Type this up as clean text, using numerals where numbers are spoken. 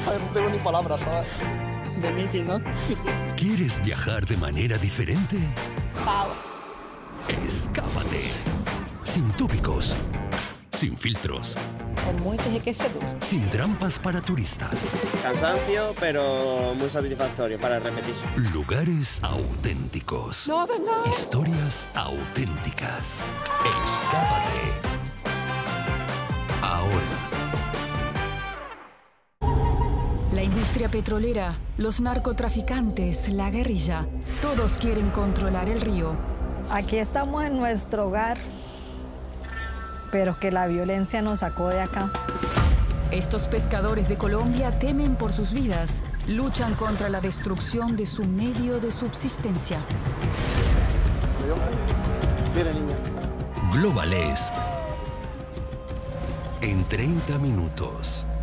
Ay, no tengo ni palabras, ¿sabes? Buenísimo. ¿Quieres viajar de manera diferente? Pau. Escápate. Sin tópicos, sin filtros, Muy enriquecedor. sin trampas para turistas. Cansancio, pero muy satisfactorio para repetir. Lugares auténticos. Historias auténticas. Escápate. Ahora. La industria petrolera, los narcotraficantes, la guerrilla, todos quieren controlar el río. Aquí estamos en nuestro hogar, pero que la violencia nos sacó de acá. Estos pescadores de Colombia temen por sus vidas, luchan contra la destrucción de su medio de subsistencia. Mire, niña. Globales. En 30 minutos.